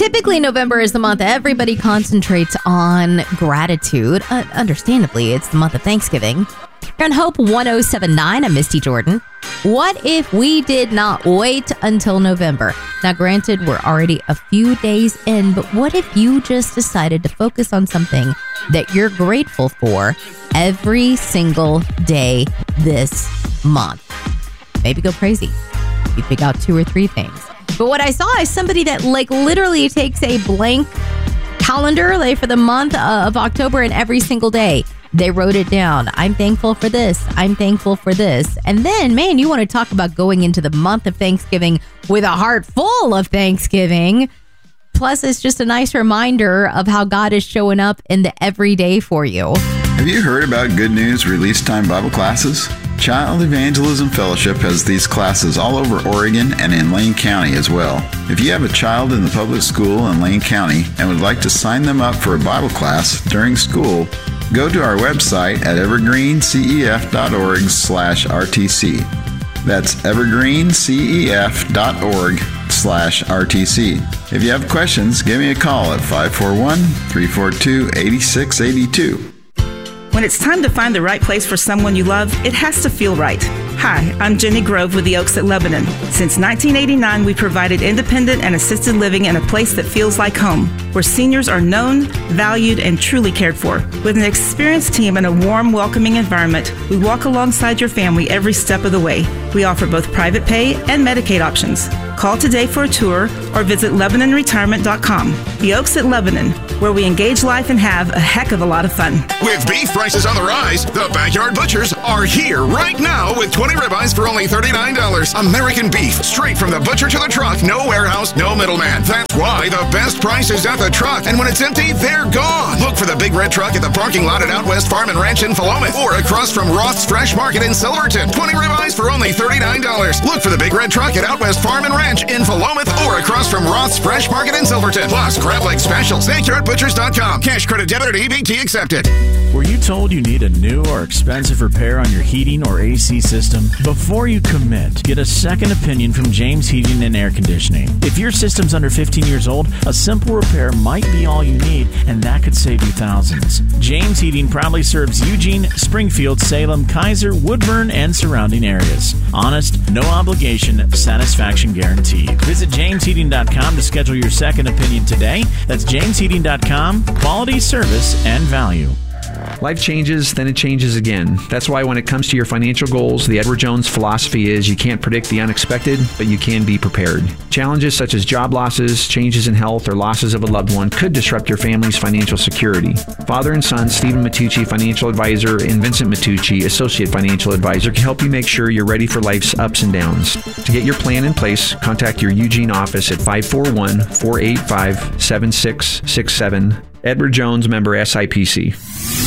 Typically, November is the month everybody concentrates on gratitude. Understandably, it's the month of Thanksgiving. You're on Hope 1079. I'm Misty Jordan. What if we did not wait until November? Now, granted, we're already a few days in, but what if you just decided to focus on something that you're grateful for every single day this month? Maybe go crazy. You pick out 2 or 3 things. But what I saw is somebody that literally takes a blank calendar for the month of October, and every single day they wrote it down. I'm thankful for this. I'm thankful for this. And then, man, you want to talk about going into the month of Thanksgiving with a heart full of Thanksgiving. Plus, it's just a nice reminder of how God is showing up in the everyday for you. Have you heard about Good News Release Time Bible classes? Child Evangelism Fellowship has these classes all over Oregon and in Lane County as well. If you have a child in the public school in Lane County and would like to sign them up for a Bible class during school, go to our website at evergreencef.org/RTC. That's evergreencef.org/RTC. If you have questions, give me a call at 541-342-8682. When it's time to find the right place for someone you love, it has to feel right. Hi, I'm Jenny Grove with the Oaks at Lebanon. Since 1989, we provided independent and assisted living in a place that feels like home, where seniors are known, valued, and truly cared for. With an experienced team and a warm, welcoming environment, we walk alongside your family every step of the way. We offer both private pay and Medicaid options. Call today for a tour or visit LebanonRetirement.com. The Oaks at Lebanon, where we engage life and have a heck of a lot of fun. With beef prices on the rise, the Backyard Butchers are here right now with 20 ribeyes for only $39. American beef, straight from the butcher to the truck. No warehouse, no middleman. That's why the best price is at the truck. And when it's empty, they're gone. Look for the big red truck at the parking lot at Out West Farm and Ranch in Philomath or across from Roth's Fresh Market in Silverton. 20 ribeyes for only $39. Look for the big red truck at Out West Farm and Ranch in Philomath or across from Roth's Fresh Market in Silverton. Plus, crab leg specials. BackyardButchers.com. Cash, credit, debit, or EBT accepted. Were you told you need a new or expensive repair on your heating or AC system? Before you commit, get a second opinion from James Heating and Air Conditioning. If your system's under 15 years old, a simple repair might be all you need, and that could save you thousands. James Heating proudly serves Eugene, Springfield, Salem, Kaiser, Woodburn, and surrounding areas. Honest, no obligation, satisfaction guaranteed. Visit JamesHeating.com to schedule your second opinion today. That's JamesHeating.com. Quality, service, and value. Life changes, then it changes again. That's why when it comes to your financial goals, the Edward Jones philosophy is you can't predict the unexpected, but you can be prepared. Challenges such as job losses, changes in health, or losses of a loved one could disrupt your family's financial security. Father and son, Stephen Matucci, financial advisor, and Vincent Matucci, associate financial advisor, can help you make sure you're ready for life's ups and downs. To get your plan in place, contact your Eugene office at 541-485-7667. Edward Jones, member SIPC.